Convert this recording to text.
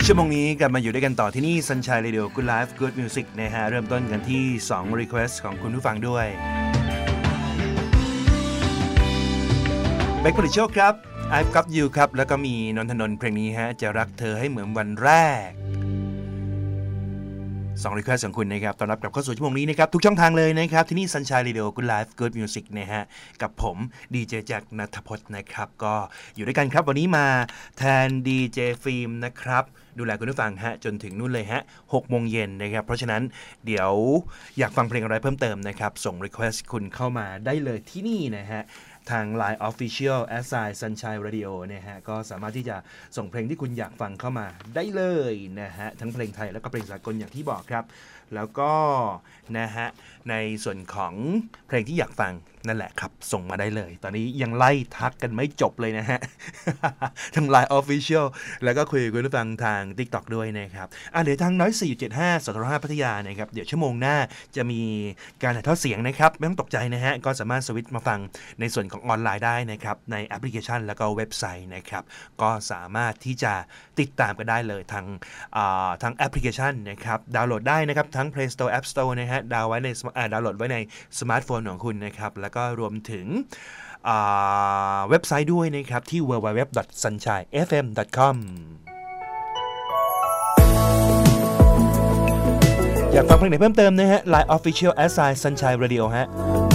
ชั่วโมงนี้กลับมาอยู่ด้วยกันต่อที่นี่ Sunshine Radio Good Life Good Music นะฮะเริ่มต้นกันที่2 request ของคุณผู้ฟังด้วยเบคผลิตโชคครับ I've Got You ครับแล้วก็มีนนทนนท์เพลงนี้ฮะจะรักเธอให้เหมือนวันแรก2 request ของคุณนะครับต้อนรับกลับเข้าสู่ชั่วโมงนี้นะครับทุกช่องทางเลยนะครับที่นี่ Sunshine Radio Good Life Good Music นะฮะกับผมดีเจแจ็คณัฐพจน์นะครับก็อยู่ด้วยกันครับวันนี้มาแทนดีเจฟิล์มนะครับดูแลคุณผู้ฟังฮะจนถึงนู่นเลยฮะ 6 โมงเย็นนะครับเพราะฉะนั้นเดี๋ยวอยากฟังเพลงอะไรเพิ่มเติมนะครับส่ง request คุณเข้ามาได้เลยที่นี่นะฮะทาง Line Official @Sunshine Radio นะฮะก็สามารถที่จะส่งเพลงที่คุณอยากฟังเข้ามาได้เลยนะฮะทั้งเพลงไทยแล้วก็เพลงสากลอย่างที่บอกครับแล้วก็นะฮะในส่วนของเพลงที่อยากฟังนั่นแหละครับส่งมาได้เลยตอนนี้ยังไล่ทักกันไม่จบเลยนะฮะ ทาง Line Official แล้วก็คุยกับคุณผู้ฟังทาง TikTok ด้วยนะครับเดี๋ยวทางน้อย 4.75 สทร5พัทยานะครับเดี๋ยวชั่วโมงหน้าจะมีการถ่ายทอดเสียงนะครับไม่ต้องตกใจนะฮะก็สามารถสวิตช์มาฟังในส่วนของออนไลน์ได้นะครับในแอปพลิเคชันแล้วก็เว็บไซต์นะครับก็สามารถที่จะติดตามกันได้เลยทางแอปพลิเคชันนะครับดาวน์โหลดได้นะครับทั้ง Play Store App Store นะฮะดาวน์โหลดไว้ในสมาร์ทโฟนของคุณนะครับแล้วก็รวมถึงเว็บไซต์ด้วยนะครับที่ www.sunshinefm.com อยากฟังเพลงไหนเพิ่มเติมนะฮะ Line Official @Sunshine Radio ฮะ